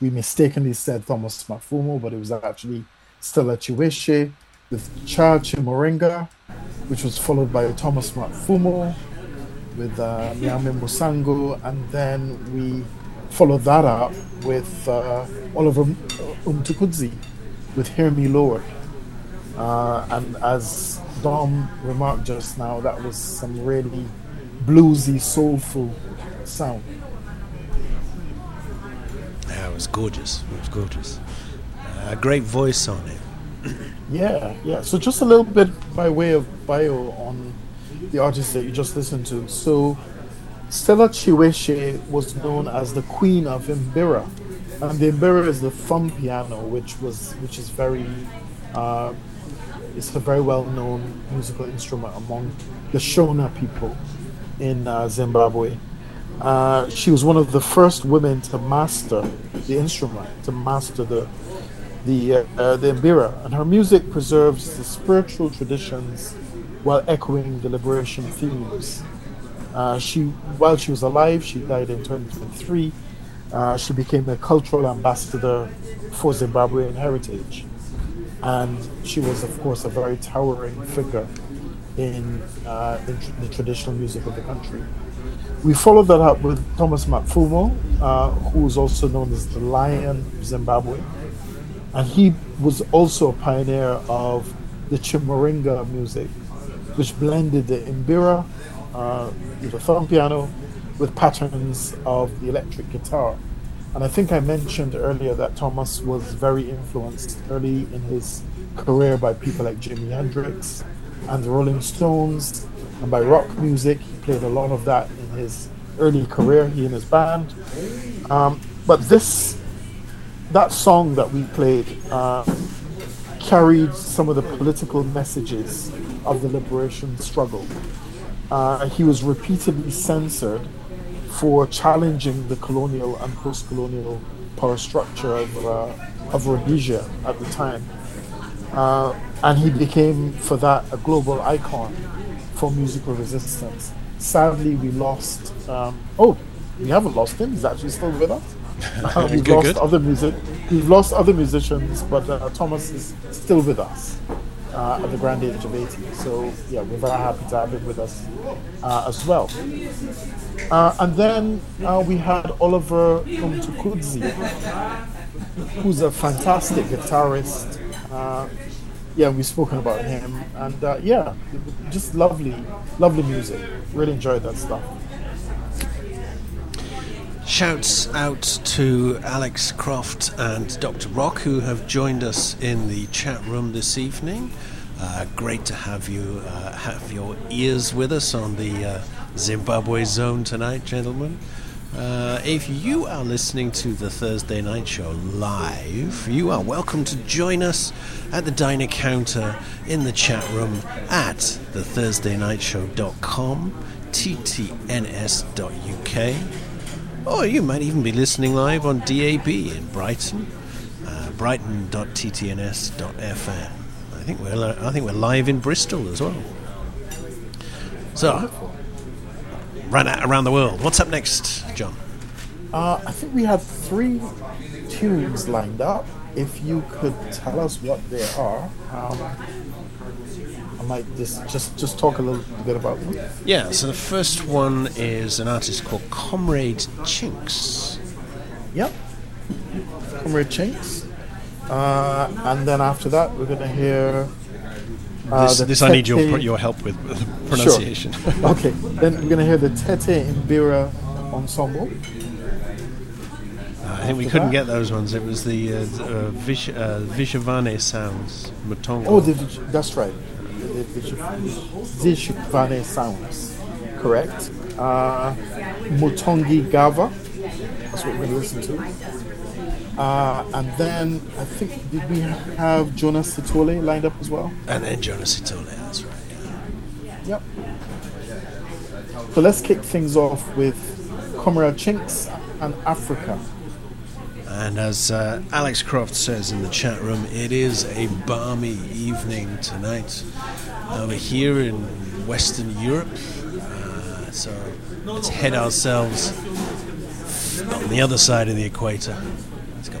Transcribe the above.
we mistakenly said Thomas Mafumo, but it was actually Stella Chiweshe with Cha Chimorenga, which was followed by Thomas Mafumo with Nyame Musango, and then we followed that up with Oliver Umtukudzi with Hear Me Lord. And as Dom remarked just now, that was some really bluesy, soulful sound. Yeah, it was gorgeous. It was gorgeous. A great voice on it. Yeah. So just a little bit by way of bio on the artist that you just listened to. So Stella Chiweshe was known as the Queen of Mbira, and the Mbira is the thumb piano, which is very it's a very well-known musical instrument among the Shona people in Zimbabwe. She was one of the first women to master the instrument, to master the Mbira, and her music preserves the spiritual traditions while echoing the liberation themes. While she was alive, she died in 2023. She became a cultural ambassador for Zimbabwean heritage, and she was, of course, a very towering figure in the traditional music of the country. We followed that up with Thomas Mafumo, who is also known as the Lion of Zimbabwe, and he was also a pioneer of the Chimurenga music, which blended the Mbira, the thumb piano, with patterns of the electric guitar. And I think I mentioned earlier that Thomas was very influenced early in his career by people like Jimi Hendrix and the Rolling Stones, and by rock music. He played a lot of that in his early career, he and his band. But that song that we played carried some of the political messages of the liberation struggle. He was repeatedly censored for challenging the colonial and post-colonial power structure of Rhodesia at the time. And he became, for that, a global icon for musical resistance. Sadly, we lost... we haven't lost him. He's actually still with us. We've lost other musicians, but Thomas is still with us at the grand age of 80. So, yeah, we're very happy to have him with us as well. And then we had Oliver Umtukudzi, who's a fantastic guitarist. We've spoken about him, and just lovely music. Really enjoyed that stuff. Shouts out to Alex Croft and Dr. Rock, who have joined us in the chat room this evening. Great to have you have your ears with us on the Zimbabwe Zone tonight, gentlemen. If you are listening to the Thursday Night Show live, you are welcome to join us at the diner counter in the chat room at thethursdaynightshow.com, ttns.uk, or you might even be listening live on DAB in Brighton, brighton.ttns.fm. I think we're live in Bristol as well. So, around the world. What's up next, John? I think we have 3 tunes lined up. If you could tell us what they are, I might just talk a little bit about them. Yeah, so the first one is an artist called Comrade Chinks. Yep, Comrade Chinks. And then after that, we're going to hear... This I need your help with pronunciation. Sure. Okay, then we're going to hear the Tete Mbira Ensemble. I think we couldn't get those ones. It was the Vishavane sounds, Mutongo. Oh, that's right. The Vishavane sounds, correct. Mutongi Gava, that's what we're going to listen to. And then I think, did we have Jonas Sitole lined up as well? And then Jonas Sitole, that's right. Yeah. Yep. So let's kick things off with Comrade Chinks and Africa. And as Alex Croft says in the chat room, it is a balmy evening tonight over here in Western Europe. So let's head ourselves on the other side of the equator.